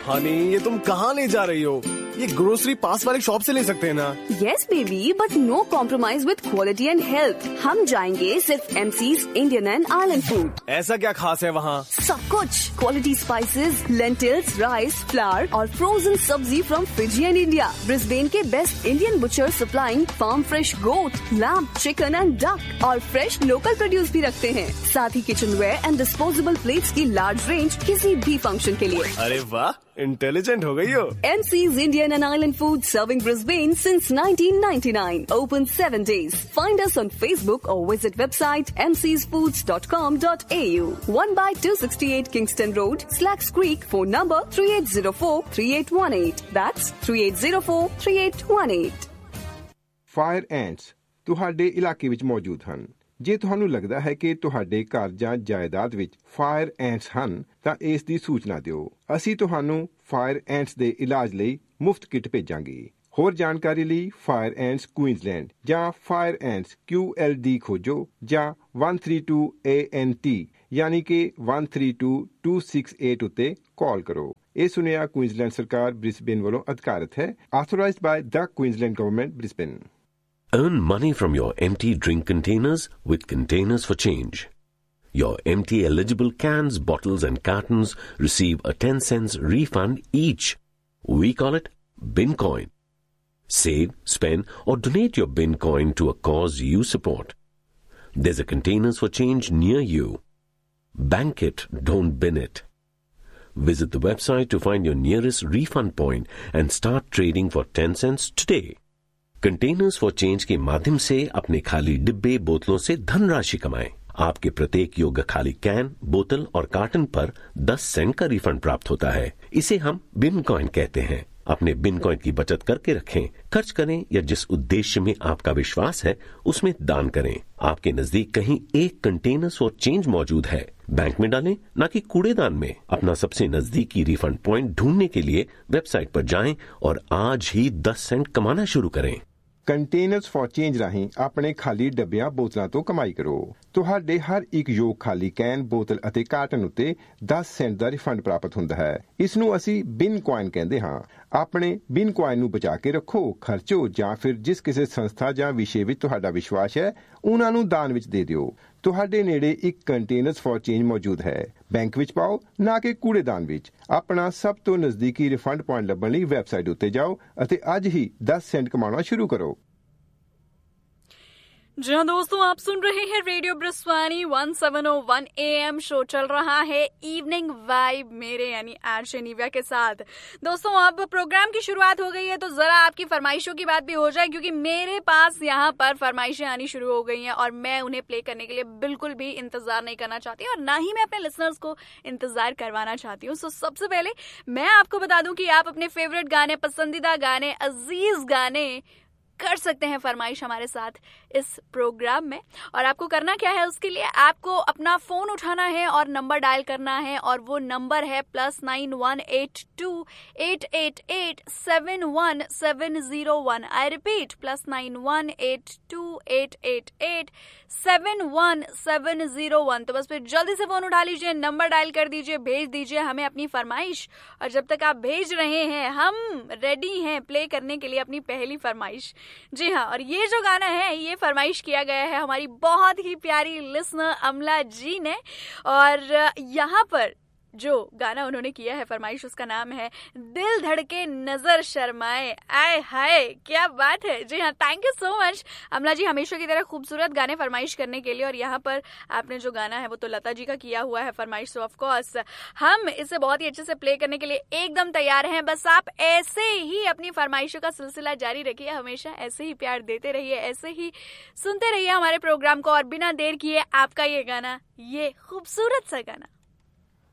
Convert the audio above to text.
हनी, ये तुम कहाँ ले जा रही हो? ये ग्रोसरी पास वाले शॉप से ले सकते हैं ना? Yes baby, but no compromise with quality and health. हम जाएंगे सिर्फ MCs Indian and island food. ऐसा क्या खास है वहाँ? सब कुछ, quality spices, lentils, rice, flower और फ्रोजन सब्जी from Fiji and India. Brisbane के best Indian butcher supplying farm fresh goat, lamb, chicken and duck और फ्रेश लोकल प्रोड्यूस भी रखते हैं। साथ ही किचनवेयर एंड डिस्पोजेबल प्लेट्स की लार्ज रेंज किसी भी फंक्शन के लिए। अरे वाह, इंटेलिजेंट हो गई हो। MC's Indian and Island Food serving Brisbane since 1999. Open 7 days. Find us on Facebook or visit website mcsfoods.com.au. 1/268 Kingston Road, Slacks Creek. Phone number 3804-3818. That's 3804-3818. Fire ਐਂਟਸ ਤੁਹਾਡੇ ਇਲਾਕੇ ਵਿੱਚ ਮੌਜੂਦ ਹਨ। ਜੇ ਤੁਹਾਨੂੰ ਲੱਗਦਾ ਹੈ ਕਿ ਤੁਹਾਡੇ ਘਰ ਜਾਂ ਜਾਇਦਾਦ ਵਿੱਚ ਫਾਇਰ ਐਂਟਸ ਹਨ ਤਾਂ ਇਸ ਦੀ ਸੂਚਨਾ ਦਿਓ। ਅਸੀਂ ਤੁਹਾਨੂੰ ਫਾਇਰ ਐਂਟਸ ਦੇ ਇਲਾਜ ਲਈ ਮੁਫਤ ਕਿੱਟ ਭੇਜਾਂਗੇ। ਹੋਰ ਜਾਣਕਾਰੀ ਲਈ ਫਾਇਰ ਐਂਟਸ ਕੁਈਨਜ਼ਲੈਂਡ ਜਾਂ ਫਾਇਰ ਐਂਟਸ QLD ਖੋਜੋ ਜਾਂ 132 ANT ਯਾਨੀ ਕਿ 132268 ਉੱਤੇ ਕਾਲ ਕਰੋ। ਇਹ ਸੁਨੇਹਾ ਕੁਈਨਜ਼ਲੈਂਡ ਸਰਕਾਰ ਬ੍ਰਿਸਬੇਨ ਵੱਲੋਂ ਅਧਿਕਾਰਤ ਹੈ। Authorised ਬਾय the Queensland government Brisbane. Earn money from your empty drink containers with Containers for Change. Your empty eligible cans, bottles and cartons receive a 10 cents refund each. We call it Bin Coin. Save, spend or donate your Bin Coin to a cause you support. There's a Containers for Change near you. Bank it, don't bin it. Visit the website to find your nearest refund point and start trading for 10 cents today. Containers for change के माध्यम से अपने खाली डिब्बे बोतलों से धनराशि कमाएं। आपके प्रत्येक योग्य खाली कैन, बोतल और कार्टन पर 10 सेंट का रिफंड प्राप्त होता है। इसे हम बिन कॉइन कहते हैं। अपने बिन कॉइन की बचत करके रखें, खर्च करें या जिस उद्देश्य में आपका विश्वास है उसमें दान करें। आपके नजदीक कहीं एक कंटेनर्स फॉर चेंज मौजूद है, बैंक में डालें न कि कूड़ेदान में। अपना सबसे नजदीकी रिफंड पॉइंट ढूंढने के लिए वेबसाइट पर जाएं और आज ही 10 सेंट कमाना शुरू करें। ਕੰਟੇਨਰਸ ਫॉर ਚੇਂਜ ਰਾਹੀਂ ਆਪਣੇ ਖਾਲੀ ਡੱਬਿਆਂ ਬੋਤਲਾਂ ਤੋਂ ਕਮਾਈ ਕਰੋ। ਤੁਹਾਡੇ ਹਰ ਇੱਕ ਯੋਗ ਖਾਲੀ ਕੈਨ, ਬੋਤਲ ਅਤੇ ਕਾਰਟਨ ਉੱਤੇ 10 ਸੈਂਟ ਦਾ ਰਿਫੰਡ ਪ੍ਰਾਪਤ ਹੁੰਦਾ ਹੈ। ਇਸ ਨੂੰ ਅਸੀਂ ਬਿਨ ਕੁਆਇਨ ਕਹਿੰਦੇ ਹਾਂ। ਆਪਣੇ ਬਿਨ ਕੁਆਇਨ ਨੂੰ ਬਚਾ ਕੇ ਰੱਖੋ, ਖਰਚੋ ਜਾਂ ਫਿਰ ਜਿਸ ਕਿਸੇ ਸੰਸਥਾ ਜਾਂ ਵਿਸ਼ੇ ਵਿੱਚ ਤੁਹਾਡਾ ਵਿਸ਼ਵਾਸ ਹੈ ਉਹਨਾਂ ਨੂੰ ਦਾਨ ਵਿੱਚ ਦੇ ਦਿਓ। ਤੁਹਾਡੇ ਨੇੜੇ ਇੱਕ ਕੰਟੇਨਰਸ ਫॉर ਚੇਂਜ ਮੌਜੂਦ ਹੈ। ਬੈਂਕ ਵਿੱਚ ਪਾਓ ਨਾ ਕਿ ਕੂੜੇਦਾਨ ਵਿੱਚ। ਆਪਣਾ ਸਭ ਤੋਂ ਨਜ਼ਦੀਕੀ ਰਿਫੰਡ ਪੁਆਇੰਟ ਲੱਭਣ ਲਈ ਵੈਬਸਾਈਟ ਉੱਤੇ ਜਾਓ ਅਤੇ ਅੱਜ ਹੀ 10 ਸੈਂਟ ਕਮਾਉਣਾ ਸ਼ੁਰੂ ਕਰੋ। जी हाँ दोस्तों, आप सुन रहे हैं रेडियो ब्रिस्वानी 1701 AM। शो चल रहा है इवनिंग वाइब मेरे यानी आरजे निव्या के साथ। दोस्तों अब प्रोग्राम की शुरुआत हो गई है तो जरा आपकी फरमाइशों की बात भी हो जाए, क्योंकि मेरे पास यहाँ पर फरमाइशें आनी शुरू हो गई हैं और मैं उन्हें प्ले करने के लिए बिल्कुल भी इंतजार नहीं करना चाहती और ना ही मैं अपने लिसनर्स को इंतजार करवाना चाहती हूँ। सो सबसे पहले मैं आपको बता दूं कि आप अपने फेवरेट गाने, पसंदीदा गाने, अजीज गाने कर सकते हैं फरमाइश हमारे साथ इस प्रोग्राम में। और आपको करना क्या है, उसके लिए आपको अपना फोन उठाना है और नंबर डायल करना है और वो नंबर है +918288871701। I repeat +918288871701। तो बस फिर जल्दी से फोन उठा लीजिए, नंबर डायल कर दीजिए, भेज दीजिए हमें अपनी फरमाइश। और जब तक आप भेज रहे हैं हम रेडी हैं प्ले करने के लिए अपनी पहली फरमाइश। जी हाँ, और ये जो गाना है ये फरमाइश किया गया है हमारी बहुत ही प्यारी लिसनर अमला जी ने। और यहाँ पर जो गाना उन्होंने किया है फरमाइश, उसका नाम है दिल धड़के नजर शर्माए। आए हाय क्या बात है। जी हाँ, थैंक यू सो मच अमला जी, हमेशा की तरह खूबसूरत गाने फरमाइश करने के लिए। और यहाँ पर आपने जो गाना है वो तो लता जी का किया हुआ है फरमाइश, तो ऑफ कोर्स हम इसे बहुत ही अच्छे से प्ले करने के लिए एकदम तैयार हैं। बस आप ऐसे ही अपनी फरमाइशों का सिलसिला जारी रखिए, हमेशा ऐसे ही प्यार देते रहिए, ऐसे ही सुनते रहिए हमारे प्रोग्राम को। और बिना देर किए आपका ये गाना, ये खूबसूरत सा गाना।